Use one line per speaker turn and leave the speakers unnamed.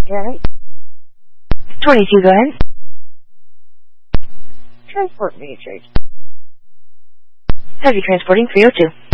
Gary?
22, go ahead.
Transport me, Jake.
Have you transporting 302?